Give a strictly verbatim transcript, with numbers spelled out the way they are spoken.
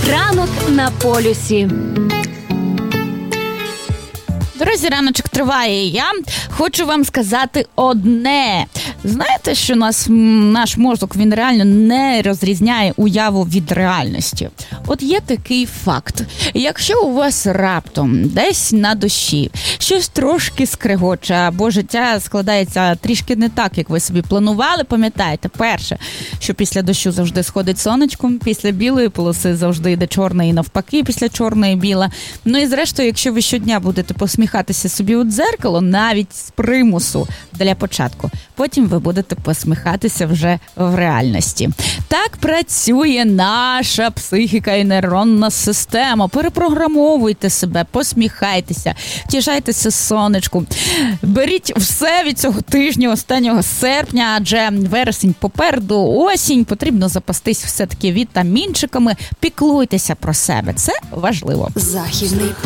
Ранок на полюсі. Друзі, раночок триває. Я хочу вам сказати одне. Знаєте, що нас, наш мозок, він реально не розрізняє уяву від реальності. От є такий факт. Якщо у вас раптом десь на душі щось трошки скрегоче, або життя складається трішки не так, як ви собі планували, пам'ятайте, перше, що після дощу завжди сходить сонечко, після білої полоси завжди йде чорна і навпаки, після чорної біла. Ну і зрештою, якщо ви щодня будете посміхатися собі у дзеркало, навіть з примусу для початку, потім ви будете посміхатися вже в реальності. Так працює наша психіка і нейронна система. Перепрограмовуйте себе, посміхайтеся, втішайтеся сонечку. Беріть все від цього тижня, останнього серпня, адже вересень попереду, осінь, потрібно запастись все-таки вітамінчиками. Піклуйтеся про себе, це важливо. Західний